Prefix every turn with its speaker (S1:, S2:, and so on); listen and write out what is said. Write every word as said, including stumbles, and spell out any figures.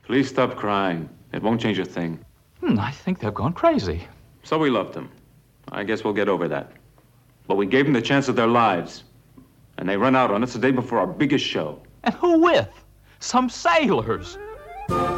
S1: Please stop crying. It won't change a thing.
S2: Hmm, I think they've gone crazy.
S1: So we loved them. I guess we'll get over that. But we gave them the chance of their lives. And they run out on us the day before our biggest show.
S2: And who with? Some sailors.